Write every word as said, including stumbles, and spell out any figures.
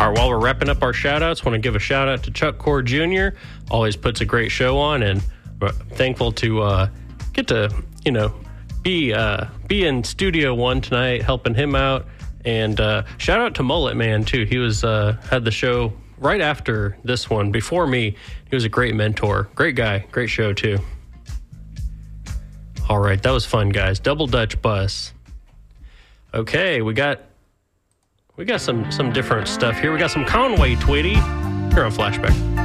All right, while we're wrapping up our shout-outs, want to give a shout-out to Chuck Core Junior Always puts a great show on, and we're thankful to uh, get to, you know, be uh, be in Studio One tonight, helping him out. And uh, shout-out to Mullet Man, too. He was uh, had the show right after this one, before me. He was a great mentor. Great guy. Great show, too. All right, that was fun, guys. Double Dutch Bus. Okay, we got we got some some different stuff here. We got some Conway Twitty here on Flashback.